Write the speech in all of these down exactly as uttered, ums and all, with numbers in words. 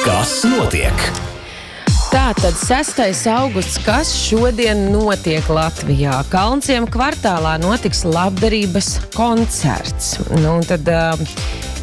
Kas notiek? Tātad sestais augusts, kas šodien notiek Latvijā? Kalnciem kvartālā notiks labdarības koncerts. Nu, un tad uh,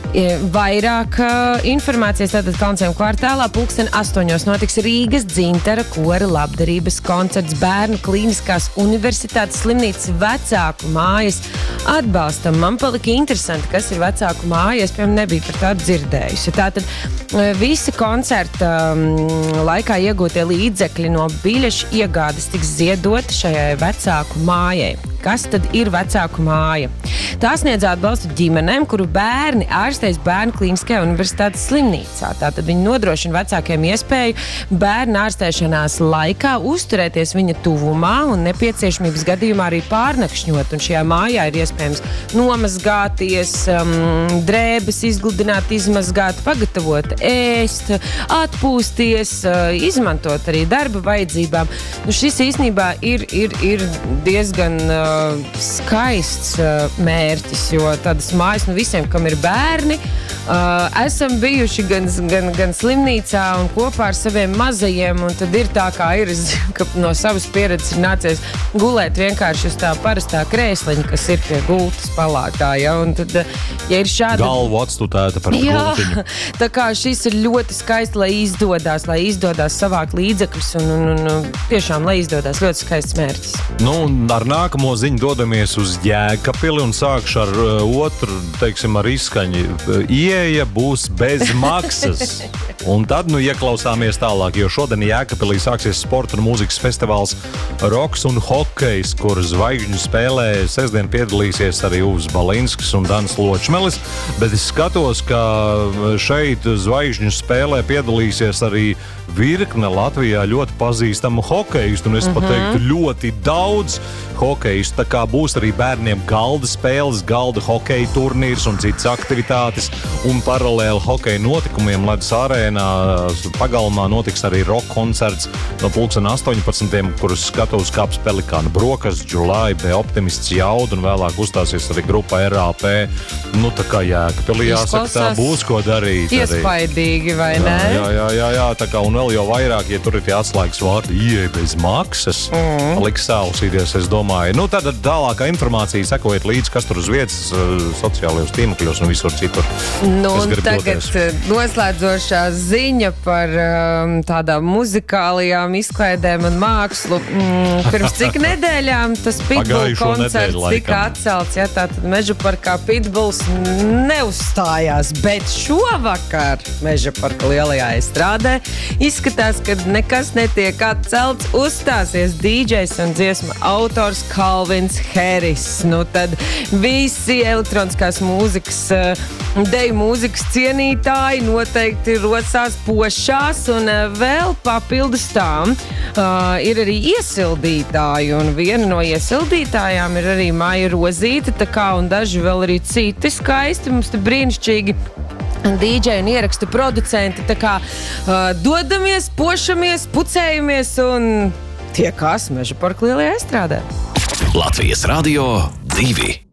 vairāk uh, informācijas tātad Kalnciem kvartālā pulksten astoņos notiks Rīgas Dzintara kora labdarības koncerts Bērnu Klīniskās Universitātes slimnīcas vecāku mājas atbalstam. Man palika interesanti, kas ir vecāku māja, es, piemēram, nebiju par tādu dzirdējusi. Tātad visi koncerta um, laikā iegūtie līdzekļi no biļešu iegādes tiks ziedoti šajai vecāku mājai. Kas tad ir vecāku māja? Tā sniedz atbalstu ģimenēm, kuru bērni ārstēs Bērnu Klīniskajā Universitātes slimnīcā. Tātad viņi nodrošina vecākiem iespēju bērnu ārstēšanās laikā uzturēties viņa tuvumā un nepieciešamības gadījumā arī pārnakšņot. Un šajā mājā ir iespējams nomazgāties, um, drēbes izgludināt, izmazgāt, pagatavot ēst, atpūsties, uh, izmantot arī darba vajadzībām. Nu, šis īstenībā ir, ir, ir diezgan uh, skaists uh, mērķis, jo tādas mājas nu visiem, kam ir bērni, uh, esam bijuši gan, gan, gan slimnīcā un kopā ar saviem mazajiem, un tad ir tā, kā ir, ka no savas pieredzes ir nācies gulēt vienkārši uz tā parastā krēsliņa, kas ir pie gultas palātā, ja, un tad, ja ir šāda... Galvu atstutēta par gultiņu. Tā kā šis ir ļoti skaisti, lai izdodās, lai izdodās savākt līdzekļus, un, un, un tiešām, lai izdodās ļoti skaists mērķis. Nu, un ar nākamo ziņu dodamies uz Jēkabpili un sākšu ar uh, otru, teiksim, ar izskaņu. Ieeja būs bez maksas. Un tad, nu, ieklausāmies tālāk, jo šodien Jēkabpilī sāksies sporta un mūzikas festivāls Roks un hokejs, kur zvaigžņu spēlē sestdien piedalīsies arī Uvs Balinskis un Dans Ločmelis, bet es skatos, ka šeit zvaigžņu spēlē piedalīsies arī virkne Latvijā ļoti pazīstamu hokejistu, un es mm-hmm. pateiktu ļoti daudz hokejistu, tā kā būs arī bērniem galda spēles, galda hokeja turnīrs un citas aktivitātes, un paralēli hokeja notikumiem Ledus arēnā pagalmā notiks arī rock koncerts no pulksten astoņpadsmitiem, kurus skatos kāps Pelikāna Brokas, July, B Optimists Jaud, un vēlāk uzstāsies arī grupa R A P. Nu, tā kā Jēkabpilī jāsaka, tā būs ko darīt. Iespaidīgi, vai ne? Jā, jā, jā, jā, tā kā, un vēl jau vairāk, ja tur ir tie atslēgas vārdi, ieeja bez maksas, mm. liks sausīties, es domāju. Nu, tad tālākā informācija, sekojiet līdzi, kas tur uz vietas, sociālajos tīmekļos un visur citur. Nu, un tagad doties. Noslēdzošā ziņa par um, tādām muzikālajām izklaidēm un mākslu. Mm, pirms cik nedēļām tas Pitbull koncerts tika atcelts, ja, tātad Mežaparkā Pitbulls neuzstājās, bet šovakar Mežaparka lielajā estrādē izskatās, ka nekas netiek atcelts, uzstāsies dīdžejs un dziesma autors Calvins Harris. Nu tad visi elektroniskās mūzikas, deju mūzikas cienītāji noteikti rocās pošās, un vēl papildus tām uh, ir arī iesildītāji, un viena no iesildītājām ir arī Maija Rozīte, tā kā, un daži vēl arī citi skaisti, mums te brīnišķīgi dīdžeji un ierakstu producenti, tā kā uh, dodamies, pošamies, pucējamies un tiekās Mežaparka lielajā estrādē. Latvijas Radio divi.